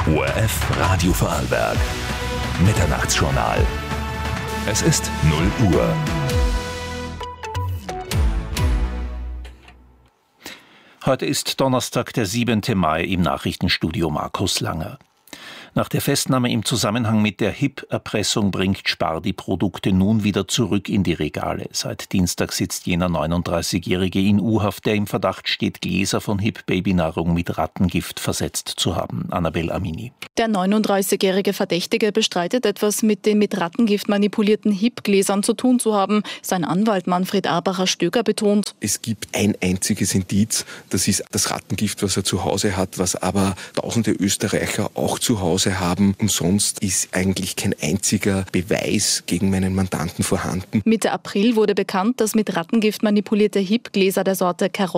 ORF Radio Vorarlberg. Mitternachtsjournal. Es ist 0 Uhr. Heute ist Donnerstag, der 7. Mai, im Nachrichtenstudio Markus Langer. Nach der Festnahme im Zusammenhang mit der HIP-Erpressung bringt Spar die Produkte nun wieder zurück in die Regale. Seit Dienstag sitzt jener 39-Jährige in U-Haft, der im Verdacht steht, Gläser von HIP-Babynahrung mit Rattengift versetzt zu haben. Annabel Amini. Der 39-jährige Verdächtige bestreitet, etwas mit den mit Rattengift manipulierten HIP-Gläsern zu tun zu haben. Sein Anwalt Manfred Arbacher-Stöger betont: Es gibt ein einziges Indiz, das ist das Rattengift, was er zu Hause hat, was aber tausende Österreicher auch zu Hause haben. Und sonst ist eigentlich kein einziger Beweis gegen meinen Mandanten vorhanden. Mitte April wurde bekannt, dass mit Rattengift manipulierte HIP-Gläser der Sorte Carotte